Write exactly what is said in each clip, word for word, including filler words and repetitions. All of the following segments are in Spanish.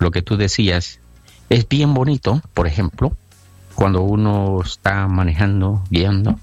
lo que tú decías, es bien bonito, por ejemplo, cuando uno está manejando, guiando,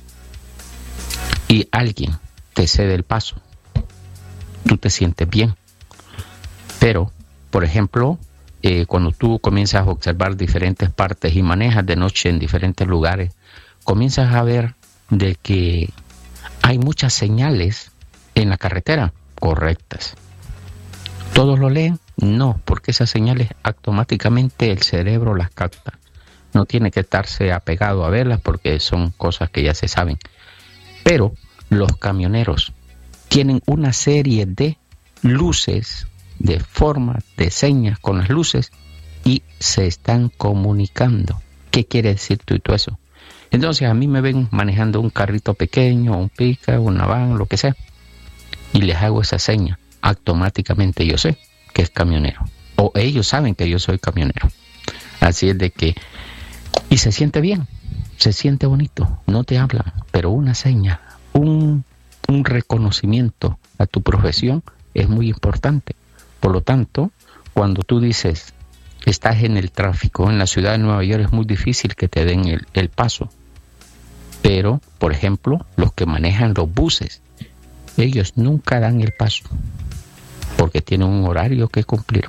y alguien te cede el paso, tú te sientes bien. Pero, por ejemplo, eh, cuando tú comienzas a observar diferentes partes y manejas de noche en diferentes lugares, comienzas a ver de que hay muchas señales en la carretera correctas. ¿Todos lo leen? No, porque esas señales automáticamente el cerebro las capta. No tiene que estarse apegado a verlas porque son cosas que ya se saben. Pero los camioneros tienen una serie de luces, de formas, de señas con las luces y se están comunicando. ¿Qué quiere decir tú y todo eso? Entonces a mí me ven manejando un carrito pequeño, un pica, una van, lo que sea, y les hago esa seña. Automáticamente yo sé que es camionero. O ellos saben que yo soy camionero. Así es de que... Y se siente bien, se siente bonito. No te hablan, pero una seña, un, un reconocimiento a tu profesión es muy importante. Por lo tanto, cuando tú dices, estás en el tráfico, en la ciudad de Nueva York es muy difícil que te den el, el paso. Pero, por ejemplo, los que manejan los buses, ellos nunca dan el paso, porque tienen un horario que cumplir.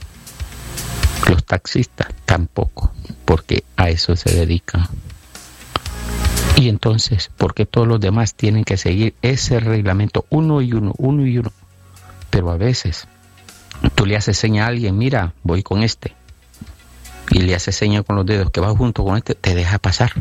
Los taxistas tampoco, porque a eso se dedican. Y entonces, ¿por qué todos los demás tienen que seguir ese reglamento uno y uno, uno y uno? Pero a veces tú le haces seña a alguien, mira, voy con este, y le haces seña con los dedos que vas junto con este, te deja pasar.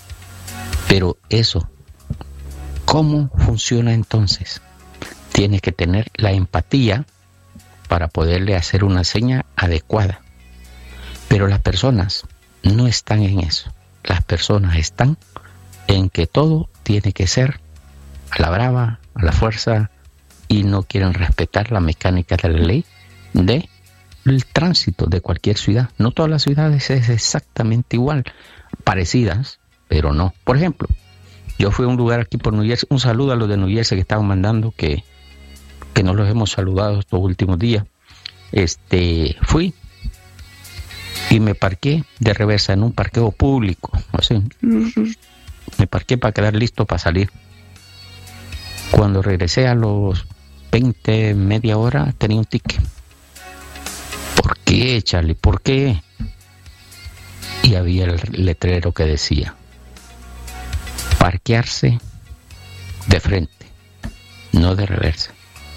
Pero eso, ¿cómo funciona entonces? Tienes que tener la empatía para poderle hacer una seña adecuada. Pero las personas no están en eso. Las personas están en que todo tiene que ser a la brava, a la fuerza, y no quieren respetar la mecánica de la ley de el tránsito de cualquier ciudad. No todas las ciudades es exactamente igual, parecidas, pero no. Por ejemplo, yo fui a un lugar aquí por New Jersey, un saludo a los de New Jersey que estaban mandando, que, que no los hemos saludado estos últimos días. Este, fui y me parqué de reversa en un parqueo público, así. Me parqué para quedar listo para salir. Cuando regresé a los veinte, media hora, tenía un ticket. ¿Por qué, Charlie? ¿Por qué? Y había el letrero que decía: parquearse de frente, no de reversa.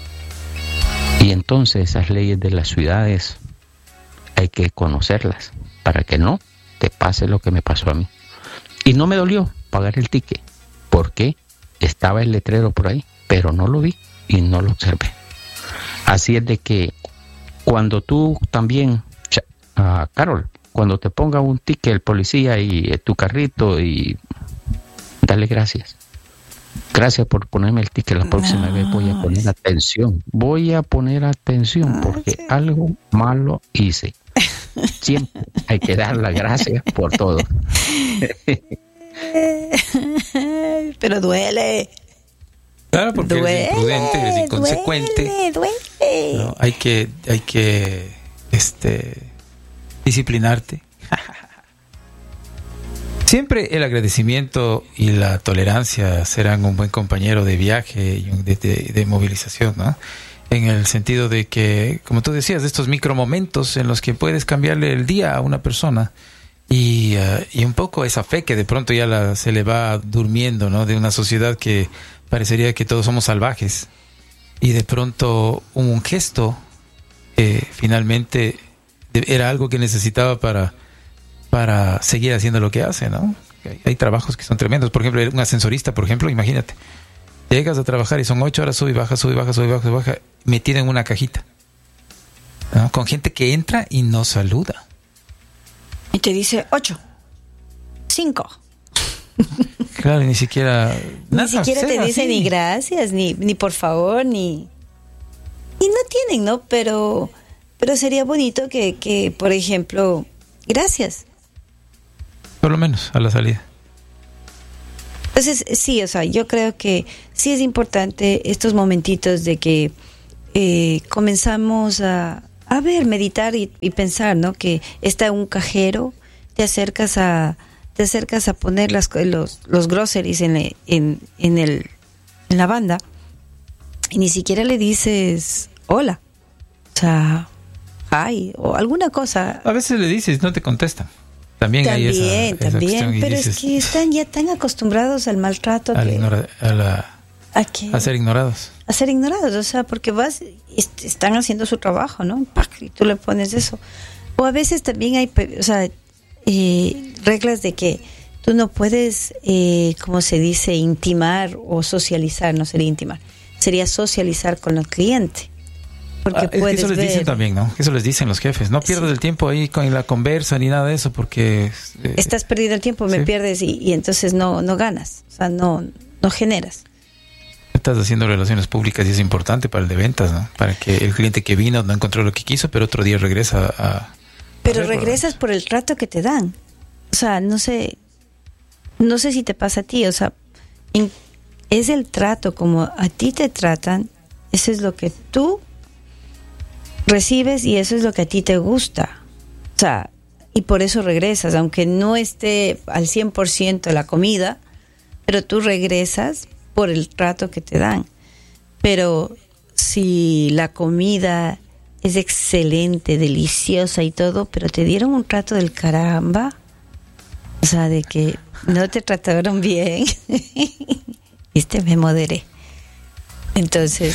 Y entonces esas leyes de las ciudades hay que conocerlas para que no te pase lo que me pasó a mí. Y no me dolió pagar el ticket, porque estaba el letrero por ahí, pero no lo vi y no lo observé. Así es de que cuando tú también, uh, Carol, cuando te ponga un ticket el policía y eh, tu carrito, y dale gracias. Gracias por ponerme el ticket. La próxima no, vez voy a poner atención. Voy a poner atención porque sí. Algo malo hice. Siempre hay que dar las gracias por todo. Pero duele. Claro, porque duele, eres imprudente, eres inconsecuente. Duele, duele. No, hay que, hay que, este, disciplinarte. Siempre el agradecimiento y la tolerancia serán un buen compañero de viaje y de, de, de movilización, ¿no? En el sentido de que, como tú decías, de estos micromomentos en los que puedes cambiarle el día a una persona y, uh, y un poco esa fe que de pronto ya la, se le va durmiendo, ¿no? De una sociedad que parecería que todos somos salvajes, y de pronto un gesto eh, finalmente era algo que necesitaba para para seguir haciendo lo que hace, ¿no? Hay, hay trabajos que son tremendos. Por ejemplo, un ascensorista, por ejemplo, imagínate, llegas a trabajar y son ocho horas, sube y baja, sube y baja, sube y baja, sube y baja, metida en una cajita, ¿no? Con gente que entra y no saluda. Y te dice ocho, cinco. Claro, ni siquiera... Ni nada, siquiera te dice así. Ni gracias, ni, ni por favor, ni... Y no tienen, ¿no? Pero, pero sería bonito que, que, por ejemplo, gracias. Por lo menos a la salida. Entonces, sí, o sea, yo creo que sí es importante estos momentitos de que eh, comenzamos a, a ver, meditar y, y pensar, ¿no? Que está un cajero, te acercas a te acercas a poner las, los, los groceries en, en, en, el, en la banda y ni siquiera le dices hola, o sea, hi, o alguna cosa. A veces le dices, no te contestan. También, también, hay esa, esa también, pero dices, es que están ya tan acostumbrados al maltrato al que, ignora, a, la, a, que, a ser ignorados. A ser ignorados, o sea, porque vas, est- están haciendo su trabajo, ¿no? Y tú le pones eso. O a veces también hay, o sea, eh, reglas de que tú no puedes, eh, como se dice, intimar o socializar, no sería intimar, sería socializar con el cliente. Porque ah, es puedes que eso les ver, dicen también, ¿no? Eso les dicen los jefes. No pierdas sí. el tiempo ahí con la conversa ni nada de eso porque... Eh, Estás perdiendo el tiempo, me sí. pierdes y, y entonces no, no ganas, o sea, no, no generas. Estás haciendo relaciones públicas y es importante para el de ventas, ¿no? Para que el cliente que vino no encontró lo que quiso, pero otro día regresa a... Pero a regresas por el trato que te dan. O sea, no sé, no sé si te pasa a ti, o sea, en, es el trato como a ti te tratan, eso es lo que tú recibes y eso es lo que a ti te gusta. O sea, y por eso regresas, aunque no esté al cien por ciento la comida, pero tú regresas por el trato que te dan. Pero si la comida es excelente, deliciosa y todo, pero te dieron un trato del caramba, o sea, de que no te trataron bien, viste, me moderé. Entonces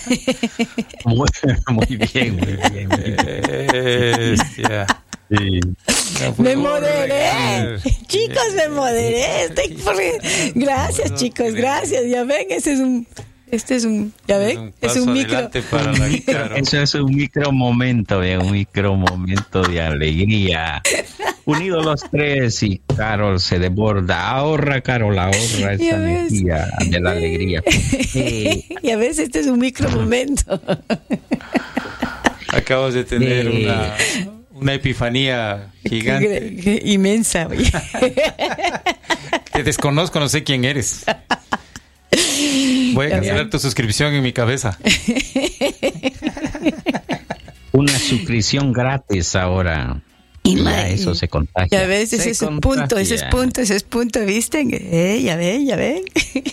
muy, muy bien, muy bien, muy bien. Yeah. Sí. No me moderé, chicos, me moderé. Estoy por... Gracias, no, chicos, gracias. Ya ven, ese es un, este es un, ya ven, es un, es un micro. Para la guitarra. Eso es un micro momento, un micro momento de alegría. Unidos los tres y Carol se desborda. Ahorra, Carol, ahorra esa energía de la alegría. Eh, y a veces este es un micro momento. Acabas de tener eh, una... Una epifanía gigante. Inmensa. Te desconozco, no sé quién eres. Voy a cancelar tu suscripción en mi cabeza. Una suscripción gratis ahora. Y ya eso se contagia. Ya ves, ese es un punto, ese es punto, ese es punto, ¿viste? Eh, ya ven, ya ven.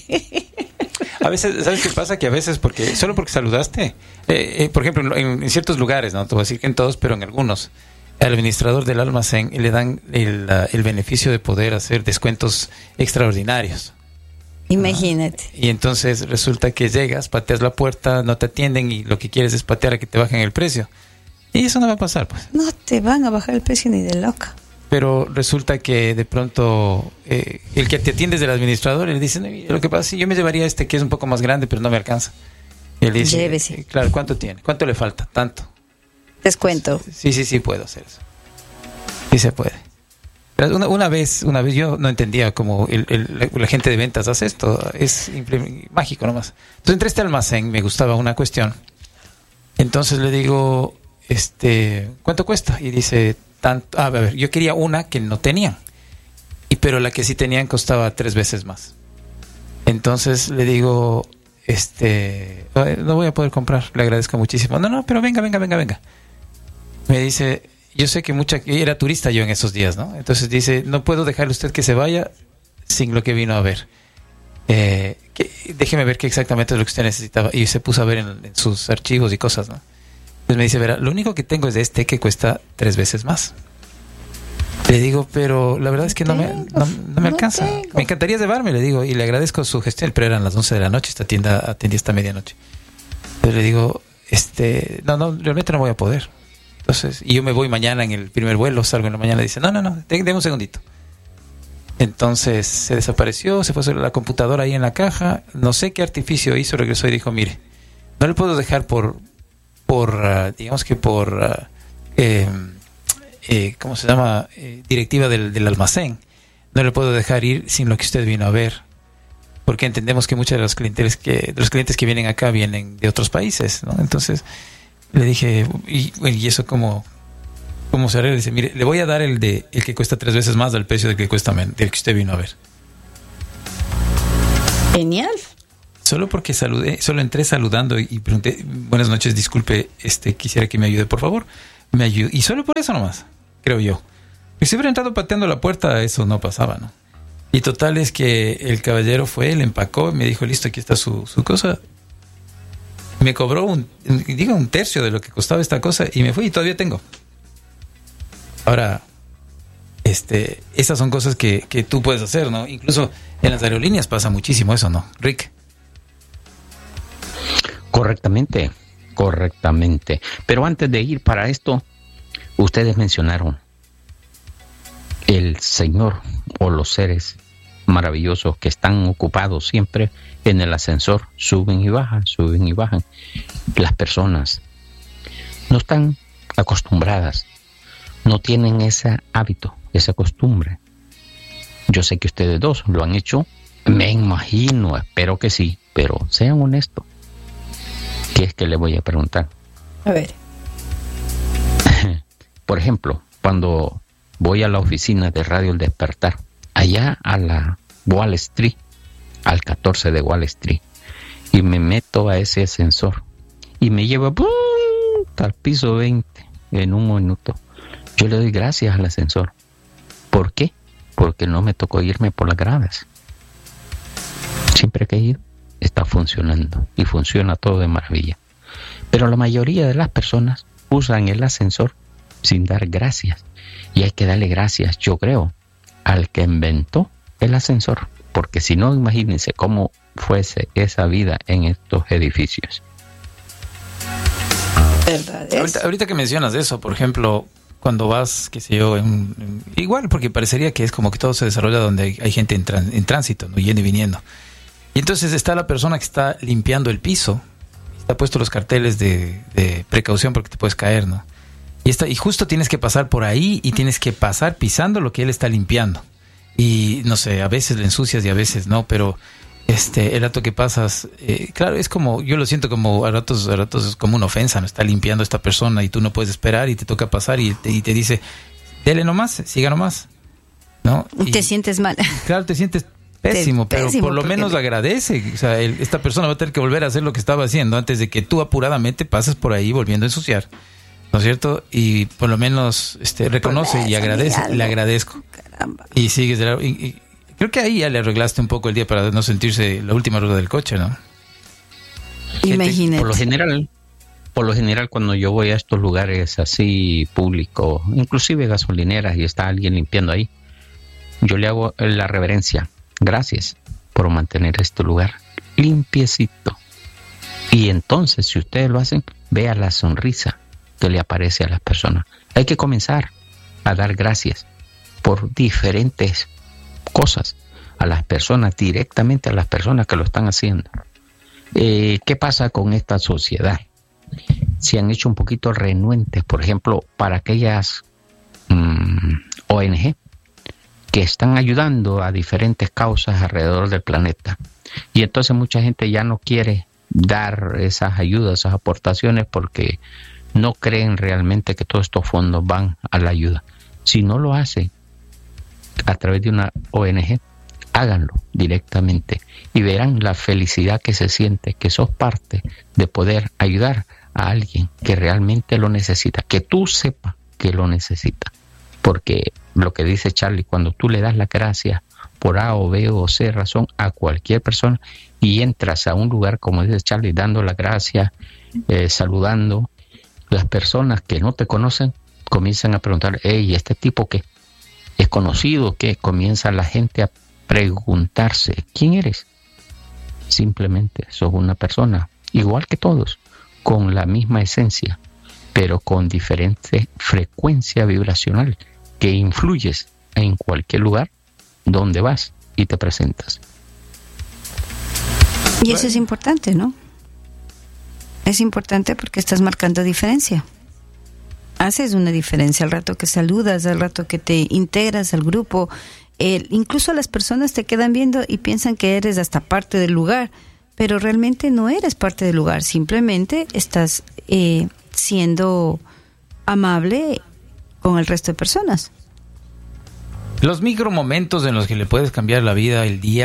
A veces, ¿sabes qué pasa? Que a veces, porque solo porque saludaste, eh, eh, por ejemplo, en, en ciertos lugares, no te voy a decir que en todos, pero en algunos, al administrador del almacén le dan el, el beneficio de poder hacer descuentos extraordinarios. Imagínate. ¿No? Y entonces resulta que llegas, pateas la puerta, no te atienden y lo que quieres es patear a que te bajen el precio. Y eso no va a pasar, pues. No te van a bajar el precio ni de loca. Pero resulta que de pronto eh, el que te atiende es del administrador y le dice, no, lo que pasa es que yo me llevaría este que es un poco más grande, pero no me alcanza. Y él dice, llévese. Claro, ¿cuánto tiene? ¿Cuánto le falta? Tanto. Descuento. Sí, sí, sí, puedo hacer eso. Sí se puede. Pero una, una vez, una vez yo no entendía cómo el, el, la gente de ventas hace esto. Es mágico nomás. Entonces entré a este almacén, me gustaba una cuestión. Entonces le digo, este, ¿cuánto cuesta? Y dice, tanto. Ah, a ver, yo quería una que no tenían. Y pero la que sí tenían costaba tres veces más. Entonces le digo, este, no voy a poder comprar. Le agradezco muchísimo. No, no, pero venga, venga, venga, venga. Me dice, yo sé que mucha, era turista yo en esos días, ¿no? Entonces dice, no puedo dejarle usted que se vaya sin lo que vino a ver. Eh, que, déjeme ver qué exactamente es lo que usted necesitaba. Y se puso a ver en, en sus archivos y cosas, ¿no? Entonces me dice, verá, lo único que tengo es de este que cuesta tres veces más. Le digo, pero la verdad es que no me, no, no me alcanza. Me encantaría llevarme, le digo, y le agradezco su gestión, pero eran las once de la noche, esta tienda atendía hasta medianoche. Entonces le digo, este, no, no, realmente no voy a poder. Entonces, y yo me voy mañana en el primer vuelo, salgo en la mañana, dice, no, no, no, déme un segundito. Entonces se desapareció, se fue sobre la computadora ahí en la caja, no sé qué artificio hizo, regresó y dijo, mire, no le puedo dejar por, por uh, digamos que por, uh, eh, eh, ¿cómo se llama? Eh, directiva del, del almacén, no le puedo dejar ir sin lo que usted vino a ver, porque entendemos que muchos de los clientes que, de los clientes que vienen acá vienen de otros países, ¿no? Entonces le dije, ¿y, y eso cómo, cómo se arregla? Dice, mire, le voy a dar el de el que cuesta tres veces más del precio del que cuesta men, del que usted vino a ver. Genial. Solo porque saludé, solo entré saludando y pregunté, buenas noches, disculpe, este, quisiera que me ayude, por favor. Me ayude. Y solo por eso nomás, creo yo. Y si hubiera entrado pateando la puerta, eso no pasaba, ¿no? Y total es que el caballero fue, le empacó, me dijo, listo, aquí está su, su cosa. Me cobró un, diga, un tercio de lo que costaba esta cosa y me fui y todavía tengo. Ahora, este, esas son cosas que, que tú puedes hacer, ¿no? Incluso en las aerolíneas pasa muchísimo eso, ¿no? Rick. Correctamente, correctamente. Pero antes de ir para esto, ustedes mencionaron el Señor o los seres maravillosos que están ocupados siempre en el ascensor, suben y bajan, suben y bajan. Las personas no están acostumbradas, no tienen ese hábito, esa costumbre. Yo sé que ustedes dos lo han hecho, me imagino, espero que sí, pero sean honestos. ¿Qué es que le voy a preguntar? A ver. Por ejemplo, cuando voy a la oficina de Radio El Despertar, allá a la Wall Street, al catorce de Wall Street, y me meto a ese ascensor y me lleva ¡pum! Al piso veinte en un minuto. Yo le doy gracias al ascensor. ¿Por qué? Porque no me tocó irme por las gradas. Siempre que he ido, está funcionando y funciona todo de maravilla. Pero la mayoría de las personas usan el ascensor sin dar gracias. Y hay que darle gracias, yo creo, al que inventó el ascensor. Porque si no, imagínense cómo fuese esa vida en estos edificios. ¿Verdad? Ahorita, ahorita que mencionas eso, por ejemplo, cuando vas, qué sé yo, en, en, igual, porque parecería que es como que todo se desarrolla donde hay, hay gente en, tran, en tránsito, ¿no? Yendo y viniendo. Y entonces está la persona que está limpiando el piso, está puesto los carteles de, de precaución porque te puedes caer, ¿no? Y, está, y justo tienes que pasar por ahí y tienes que pasar pisando lo que él está limpiando. Y no sé, a veces le ensucias y a veces no, pero este el rato que pasas, eh, claro, es como, yo lo siento como a ratos, a ratos es como una ofensa, ¿no? Está limpiando esta persona y tú no puedes esperar y te toca pasar y te, y te dice, dele nomás, siga nomás, ¿no? Y te sientes mal. Claro, te sientes pésimo, pero pésimo, por lo menos le... agradece. O sea, el, esta persona va a tener que volver a hacer lo que estaba haciendo antes de que tú apuradamente pases por ahí volviendo a ensuciar, ¿no es cierto? Y por lo menos este reconoce pues, y agradece, le agradezco. Caramba. Y sigues de la, y, y, creo que ahí ya le arreglaste un poco el día para no sentirse la última rueda del coche, ¿no? Imagínate. Por lo general, por lo general cuando yo voy a estos lugares así públicos, inclusive gasolineras y está alguien limpiando ahí, yo le hago la reverencia. Gracias por mantener este lugar limpiecito. Y entonces, si ustedes lo hacen, vea la sonrisa que le aparece a las personas. Hay que comenzar a dar gracias por diferentes cosas a las personas, directamente a las personas que lo están haciendo. Eh, ¿Qué pasa con esta sociedad? Se han hecho un poquito renuentes, por ejemplo, para aquellas mmm, O N G que están ayudando a diferentes causas alrededor del planeta. Y entonces mucha gente ya no quiere dar esas ayudas, esas aportaciones, porque no creen realmente que todos estos fondos van a la ayuda. Si no lo hacen a través de una O N G, háganlo directamente y verán la felicidad que se siente, que sos parte de poder ayudar a alguien que realmente lo necesita, que tú sepas que lo necesita. Porque lo que dice Charlie, cuando tú le das la gracia por A o B o C razón a cualquier persona y entras a un lugar, como dice Charlie, dando la gracia, eh, saludando, las personas que no te conocen comienzan a preguntar, hey, ¿este tipo qué? ¿Es conocido? ¿Qué? Comienza la gente a preguntarse, ¿quién eres? Simplemente sos una persona, igual que todos, con la misma esencia, pero con diferente frecuencia vibracional, que influyes en cualquier lugar donde vas y te presentas. Y eso es importante, ¿no? Es importante porque estás marcando diferencia. Haces una diferencia al rato que saludas, al rato que te integras al grupo. Eh, incluso las personas te quedan viendo y piensan que eres hasta parte del lugar, pero realmente no eres parte del lugar. Simplemente estás eh, siendo amable con el resto de personas. Los micromomentos en los que le puedes cambiar la vida, el día,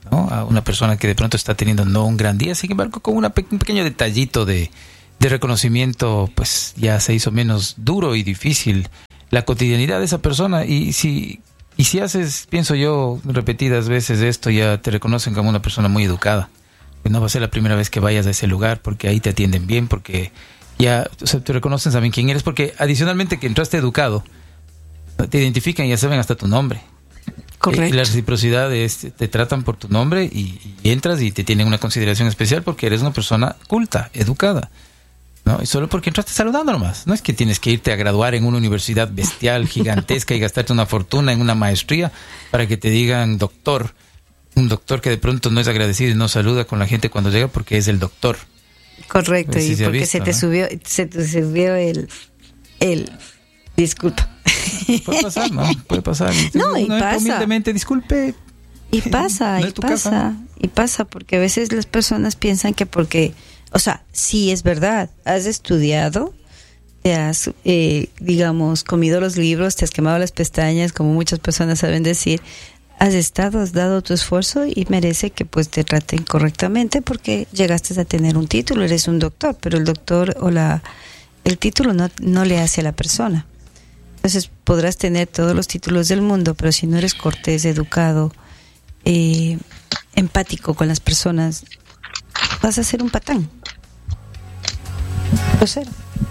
¿no? A una persona que de pronto está teniendo no un gran día, sin embargo, con una pe- un pequeño detallito de, de reconocimiento, pues ya se hizo menos duro y difícil la cotidianidad de esa persona. Y si, y si haces, pienso yo, repetidas veces esto, ya te reconocen como una persona muy educada. Que no va a ser la primera vez que vayas a ese lugar, porque ahí te atienden bien, porque ya, o sea, te reconocen, saben quién eres, porque adicionalmente que entraste educado, te identifican y ya saben hasta tu nombre. Correcto. Y la reciprocidad es, te tratan por tu nombre y, y entras y te tienen una consideración especial porque eres una persona culta, educada, ¿no? Y solo porque entraste saludando nomás. No es que tienes que irte a graduar en una universidad bestial, gigantesca y gastarte una fortuna en una maestría para que te digan doctor. Un doctor que de pronto no es agradecido y no saluda con la gente cuando llega porque es el doctor. Correcto, Pues sí y se ha porque visto, se te ¿no? subió, se te subió el, el, disculpa. Puede pasar, ¿no? Puede pasar. No, y Uno pasa. humildemente, disculpe. Y pasa, No y es tu pasa, casa. y pasa, porque a veces las personas piensan que porque, o sea, sí es verdad, has estudiado, te has, eh, digamos, comido los libros, te has quemado las pestañas, como muchas personas saben decir, has estado, has dado tu esfuerzo y merece que pues te traten correctamente porque llegaste a tener un título, eres un doctor, pero el doctor o la el título no, no le hace a la persona. Entonces podrás tener todos los títulos del mundo, pero si no eres cortés, educado, eh, empático con las personas, vas a ser un patán. Grosero.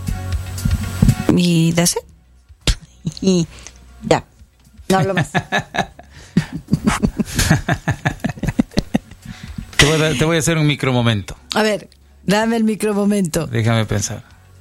Y that's it. Y ya, no hablo más. Te voy a, dar- te voy a hacer un micromomento. A ver, dame el micromomento. Déjame pensar.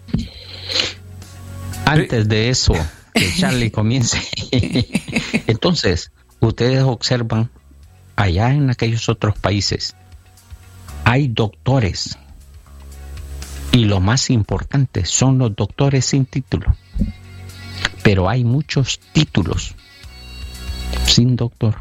Antes de eso, que Charlie comience. Entonces, ustedes observan, allá en aquellos otros países, hay doctores. Y lo más importante son los doctores sin título. Pero hay muchos títulos sin doctor.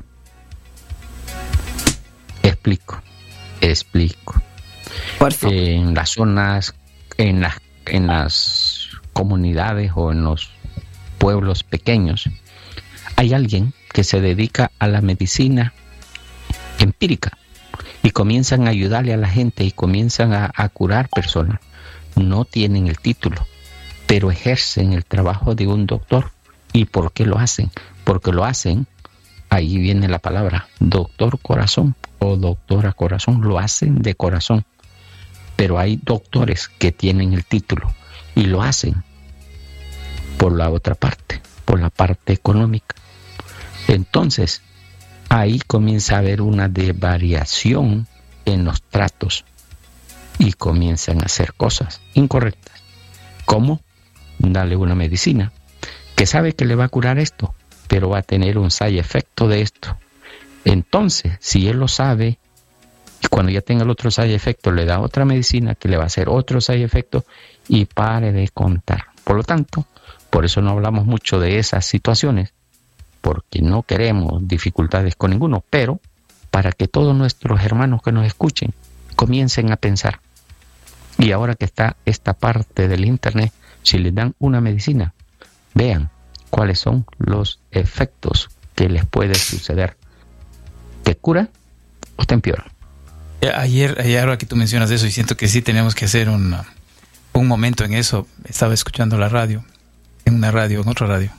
Explico, explico. Por favor. En las zonas, en las, en las comunidades o en los pueblos pequeños, hay alguien que se dedica a la medicina empírica y comienzan a ayudarle a la gente y comienzan a, a curar personas. No tienen el título, pero ejercen el trabajo de un doctor. ¿Y por qué lo hacen? Porque lo hacen, ahí viene la palabra, doctor corazón o doctora corazón, lo hacen de corazón. Pero hay doctores que tienen el título y lo hacen por la otra parte, por la parte económica. Entonces, ahí comienza a haber una desvariación en los tratos y comienzan a hacer cosas incorrectas. ¿Cómo? Darle una medicina que sabe que le va a curar esto, pero va a tener un side effect de esto. Entonces, si él lo sabe, y cuando ya tenga el otro side effect, le da otra medicina que le va a hacer otro side effect y pare de contar. Por lo tanto, por eso no hablamos mucho de esas situaciones, porque no queremos dificultades con ninguno, pero para que todos nuestros hermanos que nos escuchen comiencen a pensar. Y ahora que está esta parte del internet, si les dan una medicina, vean cuáles son los efectos que les puede suceder. ¿Te cura o te empeora? Ayer, ayer, ahora que tú mencionas eso, y siento que sí tenemos que hacer un, un momento en eso. Estaba escuchando la radio, en una radio, en otra radio.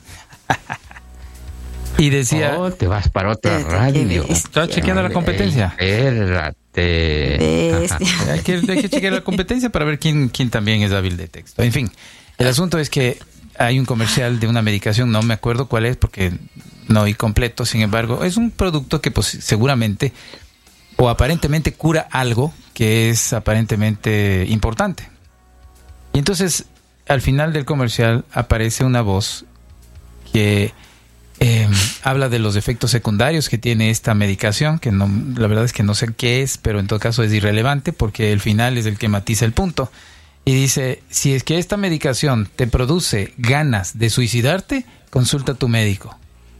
Y decía... Oh, te vas para otra Espérate, radio. qué bestia. ¿Estás chequeando la competencia? Espérate. Bestia. Ajá. Hay que, hay que chequear la competencia para ver quién, quién también es hábil de texto. En fin, el asunto es que hay un comercial de una medicación, no me acuerdo cuál es porque no oí completo, sin embargo, es un producto que pues, seguramente o aparentemente cura algo que es aparentemente importante. Y entonces, al final del comercial aparece una voz que eh, habla de los efectos secundarios que tiene esta medicación, que no, la verdad es que no sé qué es, pero en todo caso es irrelevante porque el final es el que matiza el punto. Y dice, si es que esta medicación te produce ganas de suicidarte, consulta a tu médico.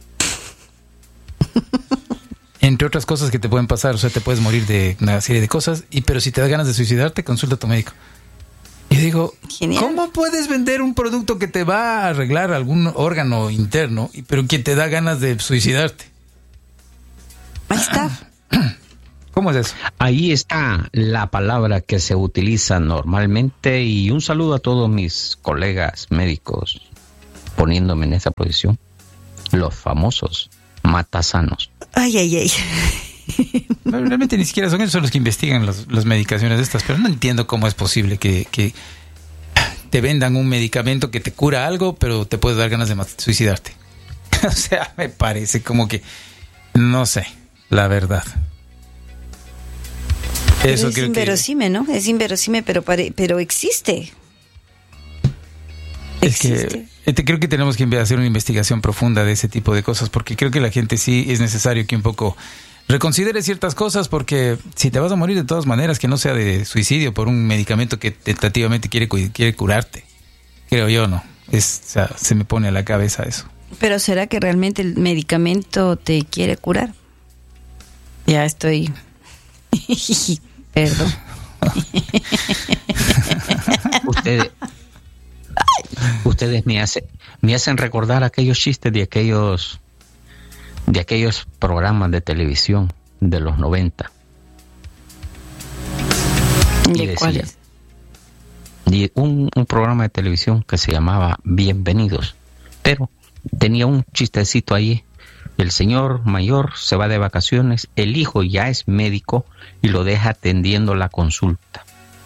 Entre otras cosas que te pueden pasar, o sea, te puedes morir de una serie de cosas, y pero si te da ganas de suicidarte, consulta a tu médico. Y digo, Genial. ¿cómo puedes vender un producto que te va a arreglar algún órgano interno, pero que te da ganas de suicidarte? Ahí está. ¿Cómo es eso? Ahí está la palabra que se utiliza normalmente, y un saludo a todos mis colegas médicos poniéndome en esa posición. Los famosos matasanos. Ay, ay, ay. Realmente ni siquiera son ellos son los que investigan los, las medicaciones estas, pero no entiendo cómo es posible que, que te vendan un medicamento que te cura algo, pero te puede dar ganas de suicidarte. O sea, me parece como que, no sé, la verdad. Eso es inverosímil, que... ¿no? Es inverosímil, pero, pare... pero existe. Es existe. que te, creo que tenemos que hacer una investigación profunda de ese tipo de cosas, porque creo que la gente sí es necesario que un poco reconsidere ciertas cosas, porque si te vas a morir de todas maneras, que no sea de suicidio por un medicamento que tentativamente quiere, quiere curarte. Creo yo, ¿no? Es, o sea, se me pone a la cabeza eso. Pero ¿será que realmente el medicamento te quiere curar? Ya estoy... Perdón. Ustedes, ustedes me hacen, me hacen recordar aquellos chistes de aquellos, de aquellos programas de televisión de los noventa. ¿De cuáles? Y un, un programa de televisión que se llamaba Bienvenidos, pero tenía un chistecito ahí. El señor mayor se va de vacaciones, el hijo ya es médico y lo deja atendiendo la consulta.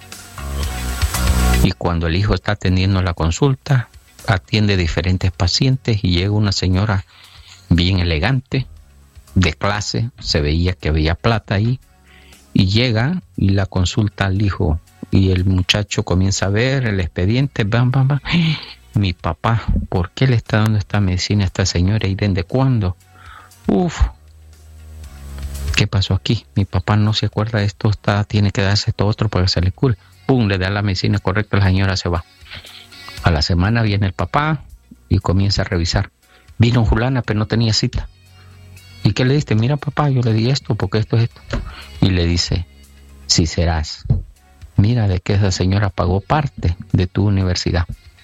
Y cuando el hijo está atendiendo la consulta, atiende diferentes pacientes y llega una señora bien elegante, de clase, se veía que había plata ahí, y llega y la consulta al hijo, y el muchacho comienza a ver el expediente, bam, bam, bam. Mi papá, ¿por qué le está dando esta medicina a esta señora y desde cuándo? Uf, ¿qué pasó aquí? Mi papá no se acuerda de esto, está, tiene que darse esto otro para que se le cure. Pum, le da la medicina correcta, la señora se va. A la semana viene el papá y comienza a revisar. Vino fulana, pero no tenía cita. ¿Y qué le diste? Mira, papá, yo le di esto porque esto es esto. Y le dice, si serás, mira de que esa señora pagó parte de tu universidad.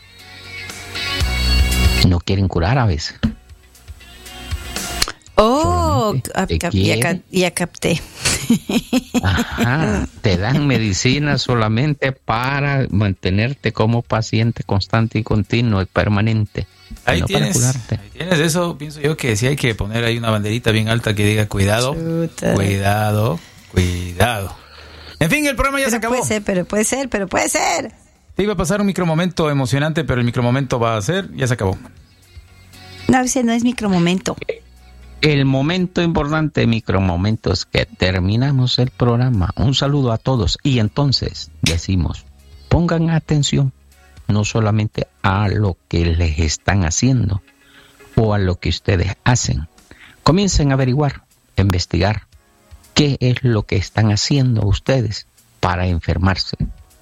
No quieren curar a veces. Oh, cap- ya, ca- ya capté. Ajá, te dan medicina solamente para mantenerte como paciente constante y continuo y permanente. Ahí, no tienes, para curarte. Ahí tienes eso, pienso yo que sí hay que poner ahí una banderita bien alta que diga cuidado, Chuta. cuidado, cuidado. En fin, el programa ya pero se acabó. Puede ser, pero puede ser, pero puede ser. Te iba a pasar un micromomento emocionante, pero el micromomento va a ser, ya se acabó. No, ese no es micromomento. El momento importante, micromomentos, que terminamos el programa. Un saludo a todos y entonces decimos, pongan atención no solamente a lo que les están haciendo o a lo que ustedes hacen. Comiencen a averiguar, a investigar qué es lo que están haciendo ustedes para enfermarse.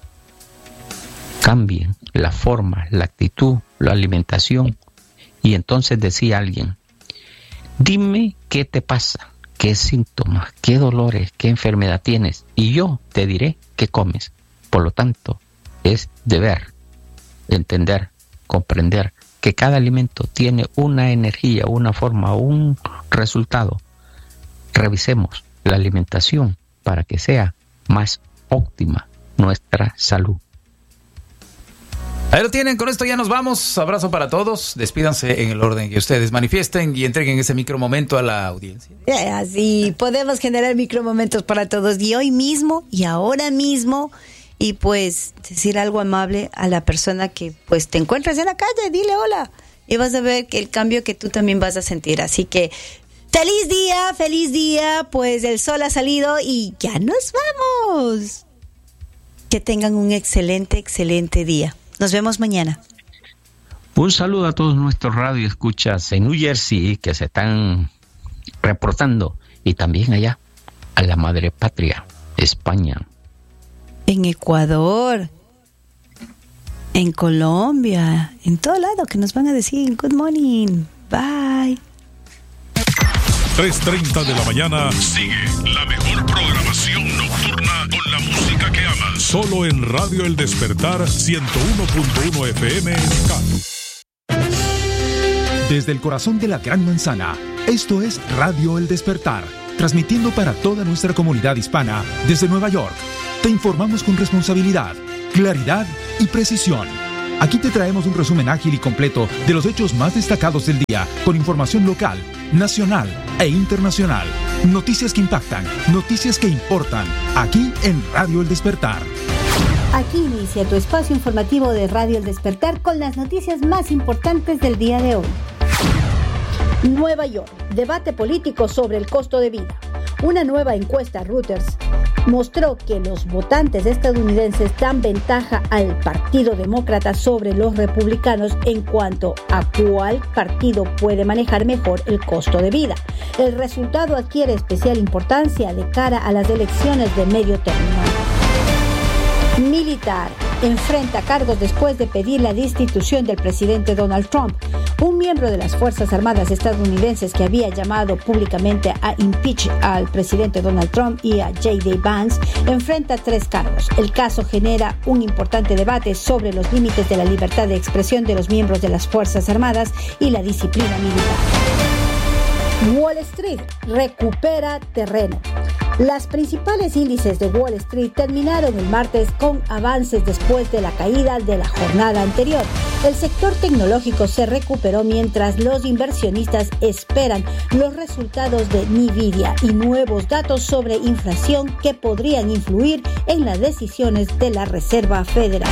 Cambien la forma, la actitud, la alimentación. Y entonces decía alguien, dime qué te pasa, qué síntomas, qué dolores, qué enfermedad tienes, y yo te diré qué comes. Por lo tanto, es deber entender, comprender que cada alimento tiene una energía, una forma, un resultado. Revisemos la alimentación para que sea más óptima nuestra salud. Ahí lo tienen, con esto ya nos vamos. Abrazo para todos. Despídanse en el orden que ustedes manifiesten y entreguen ese micromomento a la audiencia. Así podemos generar micromomentos para todos. Y hoy mismo y ahora mismo. Y pues decir algo amable a la persona que pues te encuentras en la calle. Dile hola. Y vas a ver que el cambio que tú también vas a sentir. Así que feliz día, feliz día. Pues el sol ha salido y ya nos vamos. Que tengan un excelente, excelente día. Nos vemos mañana. Un saludo a todos nuestros radioescuchas en New Jersey que se están reportando y también allá a la madre patria, España. En Ecuador, en Colombia, en todo lado que nos van a decir good morning, bye. tres treinta de la mañana sigue la mejor programación nocturna con la música que amas. Solo en Radio El Despertar ciento uno punto uno F M. Desde el corazón de la Gran Manzana, esto es Radio El Despertar, transmitiendo para toda nuestra comunidad hispana desde Nueva York. Te informamos con responsabilidad, claridad y precisión. Aquí te traemos un resumen ágil y completo de los hechos más destacados del día, con información local, nacional e internacional. Noticias que impactan, noticias que importan, aquí en Radio El Despertar. Aquí inicia tu espacio informativo de Radio El Despertar con las noticias más importantes del día de hoy. Nueva York, debate político sobre el costo de vida. Una nueva encuesta Reuters mostró que los votantes estadounidenses dan ventaja al Partido Demócrata sobre los republicanos en cuanto a cuál partido puede manejar mejor el costo de vida. El resultado adquiere especial importancia de cara a las elecciones de medio término. Militar enfrenta cargos después de pedir la destitución del presidente Donald Trump. Un miembro de las Fuerzas Armadas estadounidenses que había llamado públicamente a impeach al presidente Donald Trump y a J D Vance enfrenta tres cargos. El caso genera un importante debate sobre los límites de la libertad de expresión de los miembros de las Fuerzas Armadas y la disciplina militar. Wall Street recupera terreno. Las principales índices de Wall Street terminaron el martes con avances después de la caída de la jornada anterior. El sector tecnológico se recuperó mientras los inversionistas esperan los resultados de Nvidia y nuevos datos sobre inflación que podrían influir en las decisiones de la Reserva Federal.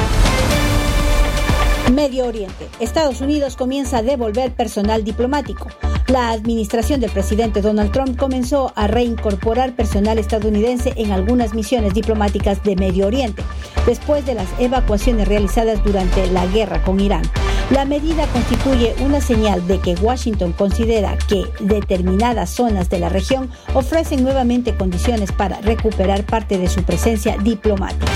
Medio Oriente. Estados Unidos comienza a devolver personal diplomático. La administración del presidente Donald Trump comenzó a reincorporar personal estadounidense en algunas misiones diplomáticas de Medio Oriente, después de las evacuaciones realizadas durante la guerra con Irán. La medida constituye una señal de que Washington considera que determinadas zonas de la región ofrecen nuevamente condiciones para recuperar parte de su presencia diplomática.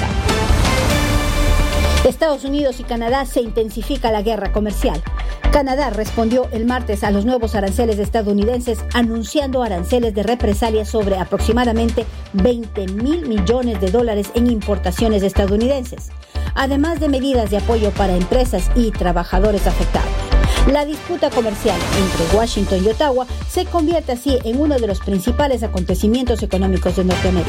Estados Unidos y Canadá se intensifica la guerra comercial. Canadá respondió el martes a los nuevos aranceles estadounidenses anunciando aranceles de represalia sobre aproximadamente veinte mil millones de dólares en importaciones estadounidenses, además de medidas de apoyo para empresas y trabajadores afectados. La disputa comercial entre Washington y Ottawa se convierte así en uno de los principales acontecimientos económicos de Norteamérica.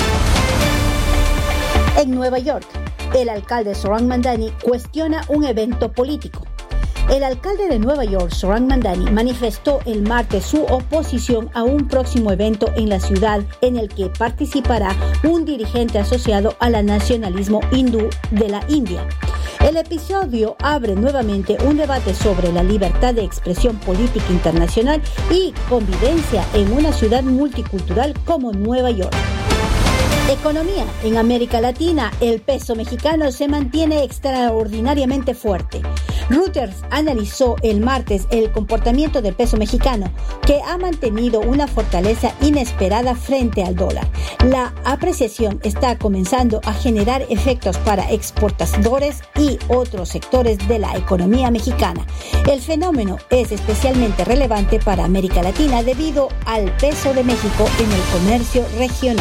En Nueva York, el alcalde Zohran Mamdani cuestiona un evento político. El alcalde de Nueva York, Zohran Mamdani, manifestó el martes su oposición a un próximo evento en la ciudad en el que participará un dirigente asociado al nacionalismo hindú de la India. El episodio abre nuevamente un debate sobre la libertad de expresión política internacional y convivencia en una ciudad multicultural como Nueva York. Economía. En América Latina, el peso mexicano se mantiene extraordinariamente fuerte. Reuters analizó el martes el comportamiento del peso mexicano, que ha mantenido una fortaleza inesperada frente al dólar. La apreciación está comenzando a generar efectos para exportadores y otros sectores de la economía mexicana. El fenómeno es especialmente relevante para América Latina debido al peso de México en el comercio regional.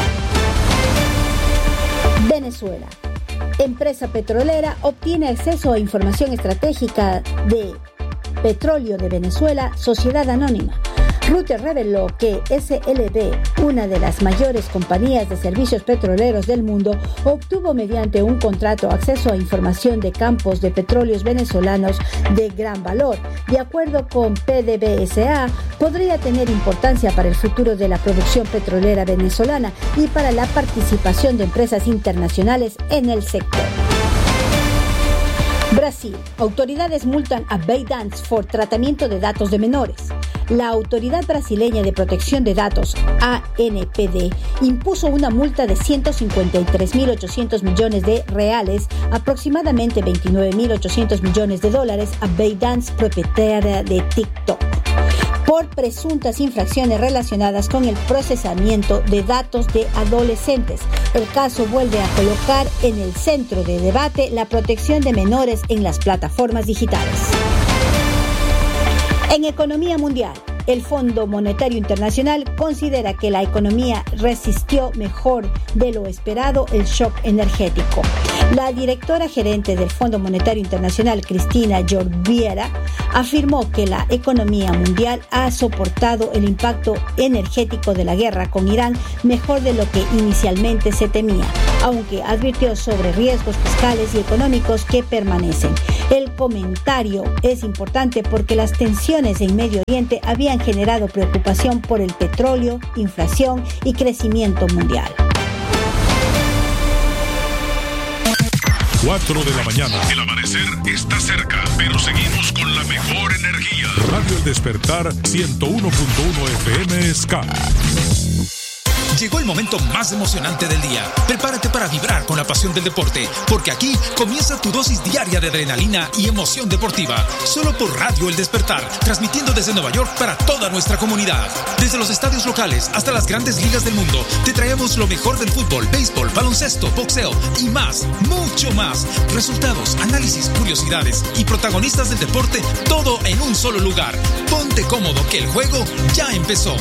Venezuela. Empresa petrolera obtiene acceso a información estratégica de Petróleo de Venezuela, Sociedad Anónima. Reuters reveló que S L B, una de las mayores compañías de servicios petroleros del mundo, obtuvo mediante un contrato acceso a información de campos de petróleos venezolanos de gran valor. De acuerdo con P D V S A, podría tener importancia para el futuro de la producción petrolera venezolana y para la participación de empresas internacionales en el sector. Brasil. Autoridades multan a ByteDance por tratamiento de datos de menores. La Autoridad Brasileña de Protección de Datos, A N P D, impuso una multa de ciento cincuenta y tres mil ochocientos millones de reales, aproximadamente veintinueve mil ochocientos millones de dólares, a ByteDance, propietaria de TikTok, por presuntas infracciones relacionadas con el procesamiento de datos de adolescentes. El caso vuelve a colocar en el centro de debate la protección de menores en las plataformas digitales. En economía mundial, el Fondo Monetario Internacional considera que la economía resistió mejor de lo esperado el shock energético. La directora gerente del Fondo Monetario Internacional, Cristina Georgieva, afirmó que la economía mundial ha soportado el impacto energético de la guerra con Irán mejor de lo que inicialmente se temía, aunque advirtió sobre riesgos fiscales y económicos que permanecen. El comentario es importante porque las tensiones en Medio Oriente habían generado preocupación por el petróleo, inflación y crecimiento mundial. cuatro de la mañana. El amanecer está cerca, pero seguimos con la mejor energía. Radio El Despertar ciento uno punto uno F M S K. Llegó el momento más emocionante del día. Prepárate para vibrar con la pasión del deporte, porque aquí comienza tu dosis diaria de adrenalina y emoción deportiva. Solo por Radio El Despertar, transmitiendo desde Nueva York para toda nuestra comunidad. Desde los estadios locales hasta las grandes ligas del mundo, te traemos lo mejor del fútbol, béisbol, baloncesto, boxeo y más, mucho más. Resultados, análisis, curiosidades y protagonistas del deporte, todo en un solo lugar. Ponte cómodo que el juego ya empezó.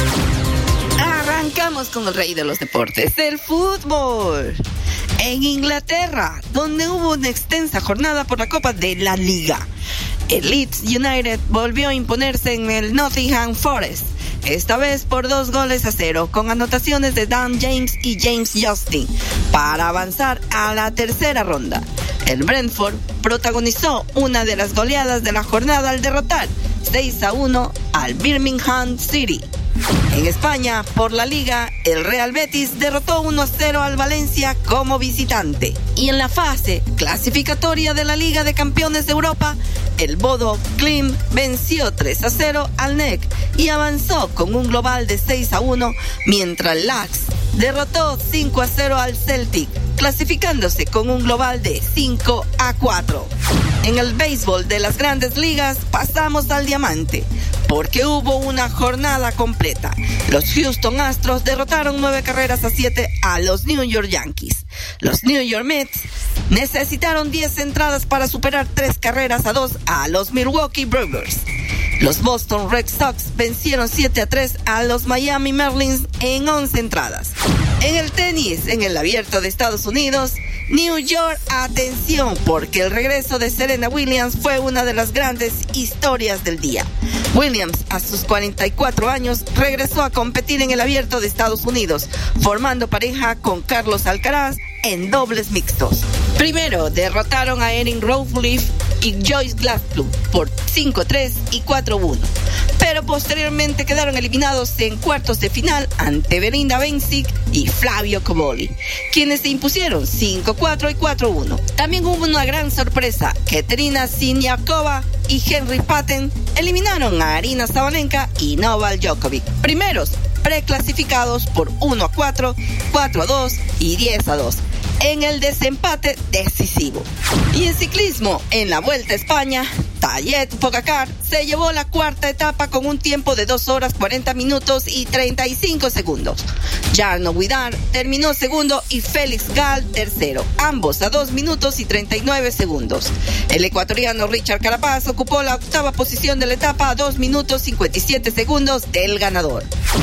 Arrancamos con el rey de los deportes, el fútbol. En Inglaterra, donde hubo una extensa jornada por la Copa de la Liga, el Leeds United volvió a imponerse en el Nottingham Forest, esta vez por dos goles a cero, con anotaciones de Dan James y James Justin, para avanzar a la tercera ronda. El Brentford protagonizó una de las goleadas de la jornada al derrotar seis a uno al Birmingham City. En España, por la Liga, el Real Betis derrotó uno a cero al Valencia como visitante. Y en la fase clasificatoria de la Liga de Campeones de Europa, el Bodo Glimt venció tres a cero al N E C y avanzó con un global de seis a uno, mientras el Ajax derrotó cinco a cero al Celtic, clasificándose con un global de cinco a cuatro. En el béisbol de las grandes ligas pasamos al diamante, porque hubo una jornada completa. Los Houston Astros derrotaron nueve carreras a siete a los New York Yankees. Los New York Mets necesitaron diez entradas para superar tres carreras a dos a los Milwaukee Brewers. Los Boston Red Sox vencieron siete a tres a los Miami Marlins en once entradas. En el tenis, en el Abierto de Estados Unidos, New York, atención, porque el regreso de Serena Williams fue una de las grandes historias del día. Williams, a sus cuarenta y cuatro años, regresó a competir en el Abierto de Estados Unidos, formando pareja con Carlos Alcaraz en dobles mixtos. Primero derrotaron a Erin Roughleaf y Joyce Glasgow por cinco a tres y cuatro a uno, pero posteriormente quedaron eliminados en cuartos de final ante Belinda Bencic y Flavio Cobolli, quienes se impusieron cinco a cuatro y cuatro a uno. También hubo una gran sorpresa: Katerina Siniakova y Henry Patton eliminaron a Arina Sabalenka y Novak Djokovic, primeros preclasificados por uno a cuatro, cuatro a dos y diez a dos. En el desempate decisivo. Y en ciclismo, en la Vuelta a España, Tadej Pogačar se llevó la cuarta etapa con un tiempo de dos horas cuarenta minutos y treinta y cinco segundos. Jarno Guidar terminó segundo y Félix Gall tercero, ambos a dos minutos y treinta y nueve segundos. El ecuatoriano Richard Carapaz ocupó la octava posición de la etapa a dos minutos cincuenta y siete segundos del ganador.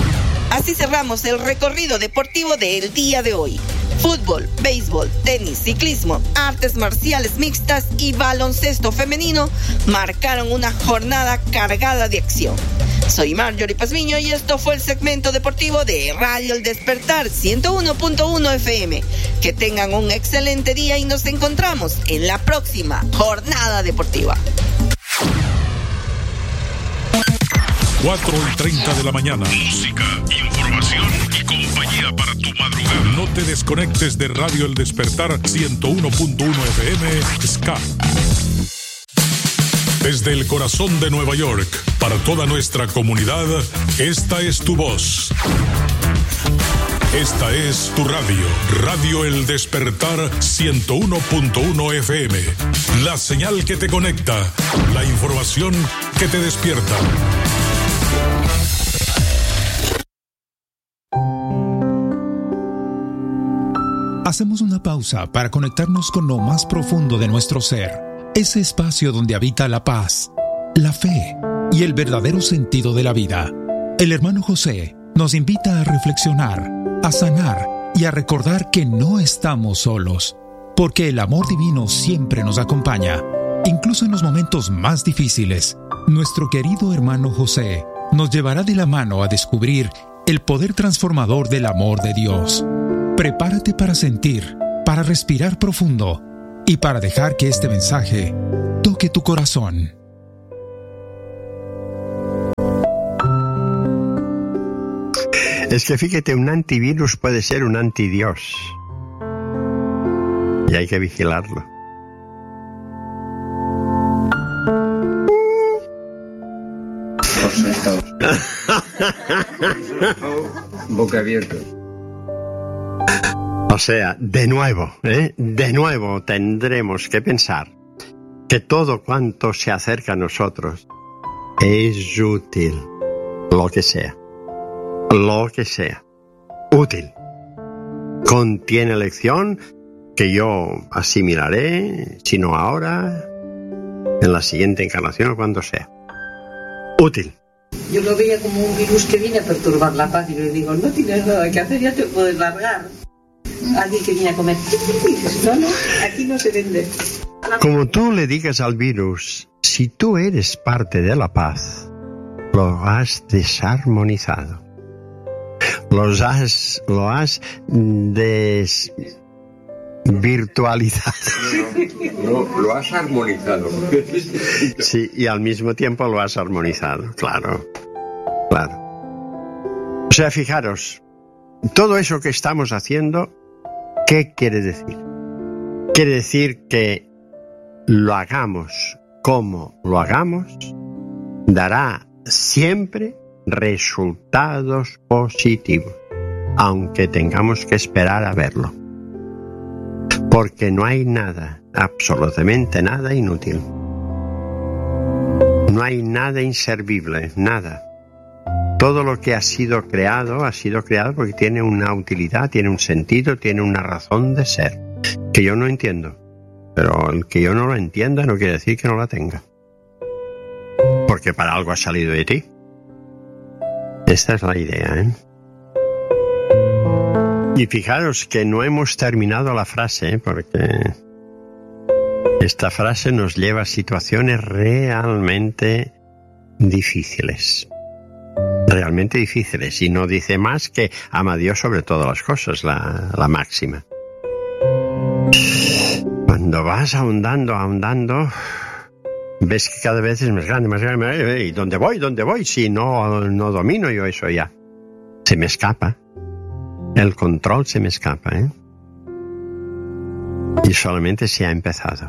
Así cerramos el recorrido deportivo del día de hoy. Fútbol, béisbol, tenis, ciclismo, artes marciales mixtas y baloncesto femenino marcaron una jornada cargada de acción. Soy Marjorie Pazmiño y esto fue el segmento deportivo de Radio El Despertar ciento uno punto uno F M. Que tengan un excelente día y nos encontramos en la próxima jornada deportiva. cuatro y treinta de la mañana. Música, información y compañía para tu madrugada. No te desconectes de Radio El Despertar ciento uno punto uno F M S K. Desde el corazón de Nueva York, para toda nuestra comunidad, esta es tu voz. Esta es tu radio, Radio El Despertar ciento uno punto uno F M. La señal que te conecta, la información que te despierta. Hacemos una pausa para conectarnos con lo más profundo de nuestro ser, ese espacio donde habita la paz, la fe y el verdadero sentido de la vida. El hermano José nos invita a reflexionar, a sanar y a recordar que no estamos solos. Porque el amor divino siempre nos acompaña, incluso en los momentos más difíciles. Nuestro querido hermano José nos llevará de la mano a descubrir el poder transformador del amor de Dios. Prepárate para sentir, para respirar profundo y para dejar que este mensaje toque tu corazón. Es que fíjate, un antivirus puede ser un antidios. Y hay que vigilarlo. Boca abierta. O sea, de nuevo, ¿eh? de nuevo tendremos que pensar que todo cuanto se acerca a nosotros es útil, lo que sea, lo que sea, útil. Contiene lección que yo asimilaré, si no ahora, en la siguiente encarnación o cuando sea. Útil. Yo lo veía como un virus que viene a perturbar la paz y le digo, no tienes nada que hacer, ya te puedes largar. Alguien que viene a comer. Y dices, no, no, aquí no se vende. Como tú le digas al virus, si tú eres parte de la paz, lo has desarmonizado. Los has, lo has desvirtualizado. No, no, lo has armonizado. Sí, y al mismo tiempo lo has armonizado, claro, claro. O sea, fijaros, todo eso que estamos haciendo, ¿qué quiere decir? Quiere decir que lo hagamos como lo hagamos, dará siempre resultados positivos, aunque tengamos que esperar a verlo. Porque no hay nada, absolutamente nada inútil. No hay nada inservible, nada. Todo lo que ha sido creado, ha sido creado porque tiene una utilidad, tiene un sentido, tiene una razón de ser, que yo no entiendo. Pero el que yo no lo entienda no quiere decir que no la tenga. Porque para algo ha salido de ti. Esta es la idea, ¿eh? Y fijaros que no hemos terminado la frase, porque esta frase nos lleva a situaciones realmente difíciles. Realmente difíciles. Y no dice más que ama a Dios sobre todas las cosas, la, la máxima. Cuando vas ahondando, ahondando, ves que cada vez es más grande, más grande. ¿Y dónde voy? ¿Dónde voy? Si no, no domino yo eso ya. Se me escapa. El control se me escapa, ¿eh? Y solamente se ha empezado.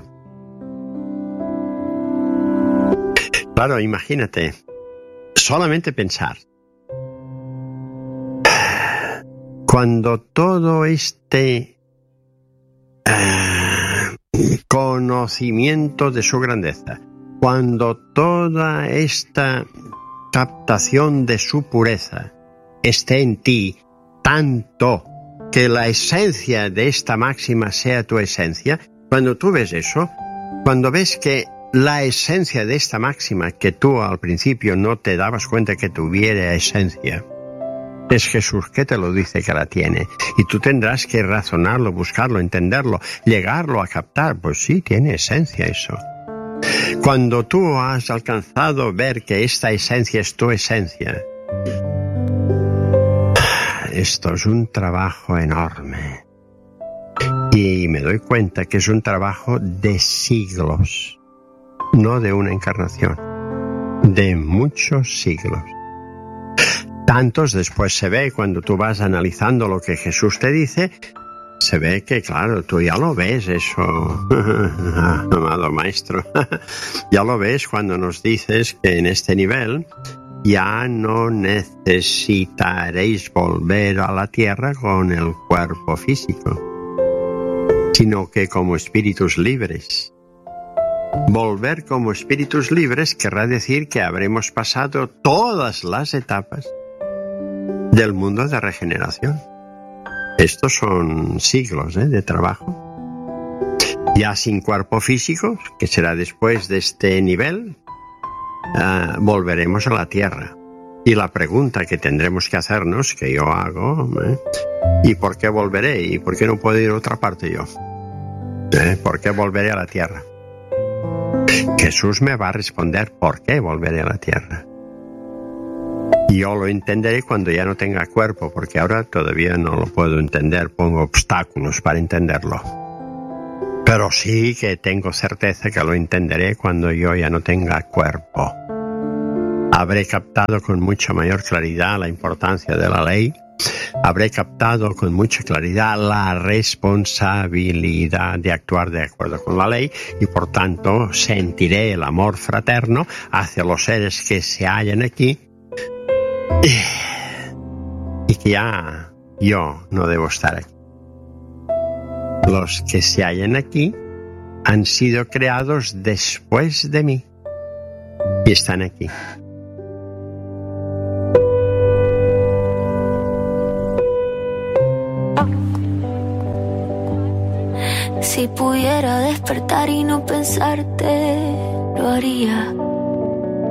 Claro, imagínate. Solamente pensar. Cuando todo este uh, conocimiento de su grandeza, cuando toda esta captación de su pureza esté en ti, tanto que la esencia de esta máxima sea tu esencia, cuando tú ves eso, cuando ves que la esencia de esta máxima, que tú al principio no te dabas cuenta que tuviera esencia, es Jesús que te lo dice que la tiene, y tú tendrás que razonarlo, buscarlo, entenderlo, llegarlo a captar. Pues sí, tiene esencia eso. Cuando tú has alcanzado a ver que esta esencia es tu esencia, esto es un trabajo enorme. Y me doy cuenta que es un trabajo de siglos, no de una encarnación, de muchos siglos. Tantos después se ve, cuando tú vas analizando lo que Jesús te dice, se ve que, claro, tú ya lo ves eso, amado maestro, ya lo ves cuando nos dices que en este nivel ya no necesitaréis volver a la tierra con el cuerpo físico, sino que como espíritus libres. Volver como espíritus libres querrá decir que habremos pasado todas las etapas del mundo de regeneración. Estos son siglos, ¿eh? de trabajo. Ya sin cuerpo físico, que será después de este nivel, uh, volveremos a la tierra. Y la pregunta que tendremos que hacernos, que yo hago, ¿eh? ¿y por qué volveré? ¿Y por qué no puedo ir a otra parte yo? ¿Eh? ¿Por qué volveré a la tierra? Jesús me va a responder por qué volveré a la tierra. Y yo lo entenderé cuando ya no tenga cuerpo, porque ahora todavía no lo puedo entender, pongo obstáculos para entenderlo. Pero sí que tengo certeza que lo entenderé cuando yo ya no tenga cuerpo. Habré captado con mucha mayor claridad la importancia de la ley. Habré captado con mucha claridad la responsabilidad de actuar de acuerdo con la ley y por tanto sentiré el amor fraterno hacia los seres que se hallan aquí y que ya yo no debo estar aquí. Los que se hallan aquí han sido creados después de mí y están aquí. Si pudiera despertar y no pensarte, lo haría.